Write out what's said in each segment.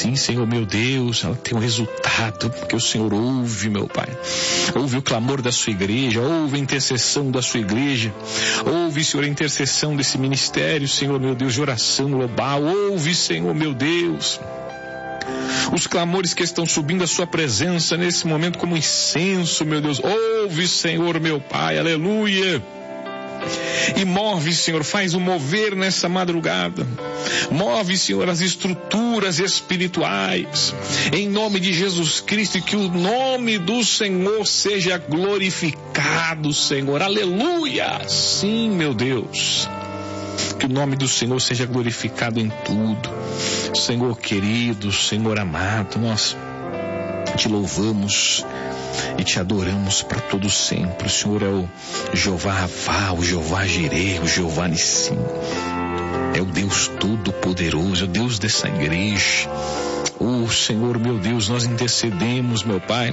Sim, Senhor, meu Deus, ela tem um resultado, porque o Senhor ouve, meu Pai. Ouve o clamor da sua igreja, ouve a intercessão da sua igreja, ouve, Senhor, a intercessão desse ministério, Senhor, meu Deus, de oração global. Ouve, Senhor, meu Deus, os clamores que estão subindo à sua presença nesse momento como incenso, meu Deus. Ouve, Senhor, meu Pai, aleluia. E move, Senhor, faz um mover nessa madrugada. Move, Senhor, as estruturas espirituais. Em nome de Jesus Cristo, e que o nome do Senhor seja glorificado, Senhor. Aleluia! Sim, meu Deus. Que o nome do Senhor seja glorificado em tudo. Senhor querido, Senhor amado, nós te louvamos e te adoramos para todo sempre. O Senhor é o Jeová Rafá, o Jeová Jireh, o Jeová Nissim. É o Deus Todo-Poderoso, é o Deus dessa igreja. Oh, Senhor, meu Deus, nós intercedemos, meu Pai.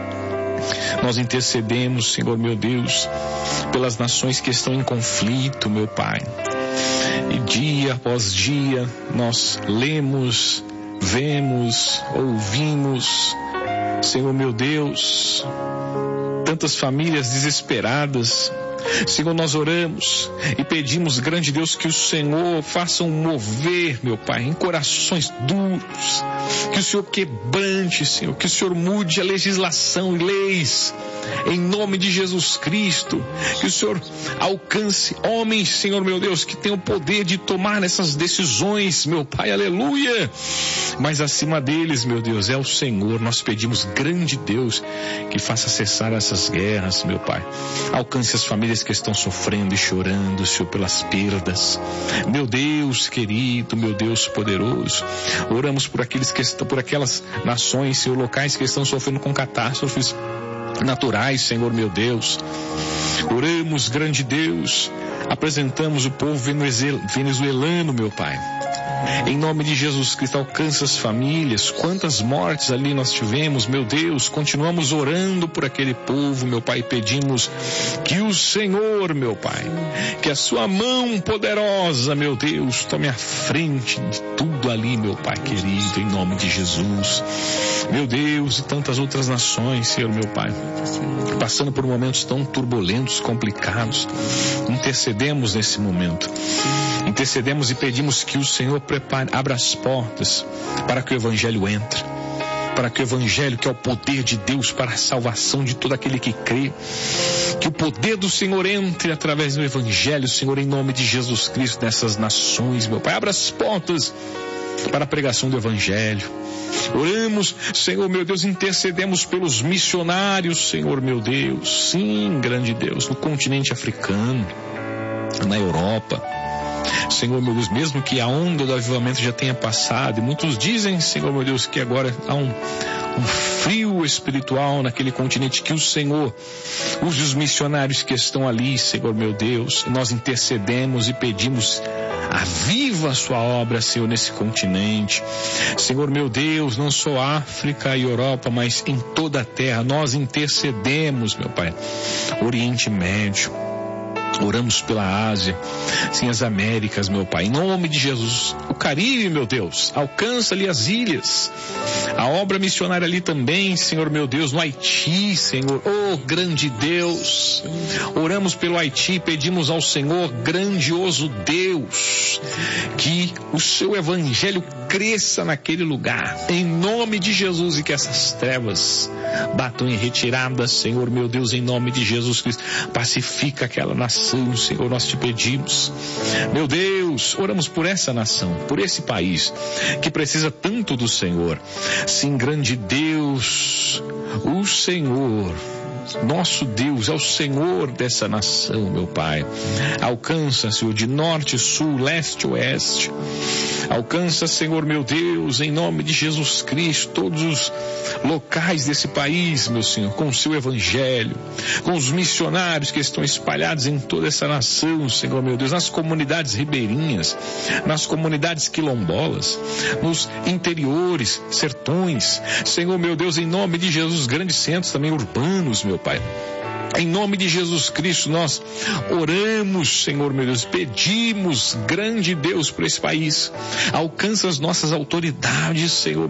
Nós intercedemos, Senhor, meu Deus, pelas nações que estão em conflito, meu Pai. E dia após dia nós lemos, vemos, ouvimos, Senhor, meu Deus, tantas famílias desesperadas. Senhor, nós oramos e pedimos, grande Deus, que o Senhor faça um mover, meu Pai, em corações duros, que o Senhor quebrante, Senhor, que o Senhor mude a legislação e leis, em nome de Jesus Cristo, que o Senhor alcance homens, Senhor, meu Deus, que tenham o poder de tomar essas decisões, meu Pai, aleluia, mas acima deles, meu Deus, é o Senhor. Nós pedimos, grande Deus, que faça cessar essas guerras, meu Pai, alcance as famílias que estão sofrendo e chorando, Senhor, pelas perdas, meu Deus querido, meu Deus poderoso. Oramos por aqueles que estão, por aquelas nações, Senhor, locais que estão sofrendo com catástrofes naturais, Senhor, meu Deus. Oramos, grande Deus, apresentamos o povo venezuelano, meu Pai. Em nome de Jesus Cristo, alcança as famílias. Quantas mortes ali nós tivemos, meu Deus. Continuamos orando por aquele povo, meu Pai. Pedimos que o Senhor, meu Pai, que a sua mão poderosa, meu Deus, tome a frente de tudo ali, meu Pai querido, em nome de Jesus. Meu Deus, e tantas outras nações, Senhor, meu Pai, passando por momentos tão turbulentos, complicados. Intercedemos nesse momento. Intercedemos e pedimos que o Senhor abra as portas para que o Evangelho entre, para que o Evangelho, que é o poder de Deus para a salvação de todo aquele que crê, que o poder do Senhor entre através do Evangelho, Senhor, em nome de Jesus Cristo, nessas nações, meu Pai. Abra as portas para a pregação do Evangelho. Oramos, Senhor, meu Deus, intercedemos pelos missionários, Senhor, meu Deus. Sim, grande Deus, no continente africano, na Europa. Senhor, meu Deus, mesmo que a onda do avivamento já tenha passado, e muitos dizem, Senhor, meu Deus, que agora há um frio espiritual naquele continente, que o Senhor use os missionários que estão ali, Senhor, meu Deus. E nós intercedemos e pedimos, aviva a sua obra, Senhor, nesse continente. Senhor, meu Deus, não só África e Europa, mas em toda a terra, nós intercedemos, meu Pai. Oriente Médio. Oramos pela Ásia, sim, as Américas, meu Pai, em nome de Jesus. O Caribe, meu Deus, alcança ali as ilhas, a obra missionária ali também, Senhor, meu Deus, no Haiti, Senhor, oh grande Deus. Oramos pelo Haiti, pedimos ao Senhor, grandioso Deus, que o seu Evangelho cresça naquele lugar, em nome de Jesus, e que essas trevas batam em retirada, Senhor, meu Deus, em nome de Jesus Cristo. Pacifica aquela nação, Senhor, nós te pedimos, meu Deus. Oramos por essa nação, por esse país que precisa tanto do Senhor. Sim, grande Deus, o Senhor, nosso Deus, é o Senhor dessa nação, meu Pai. Alcança, Senhor, de norte, sul, leste, oeste. Alcança, Senhor, meu Deus, em nome de Jesus Cristo, todos os locais desse país, meu Senhor, com o seu Evangelho, com os missionários que estão espalhados em toda essa nação, Senhor, meu Deus, nas comunidades ribeirinhas, nas comunidades quilombolas, nos interiores, sertões, Senhor, meu Deus, em nome de Jesus, grandes centros também urbanos, meu Pai. Em nome de Jesus Cristo, nós oramos, Senhor, meu Deus, pedimos, grande Deus, por esse país. Alcança as nossas autoridades, Senhor.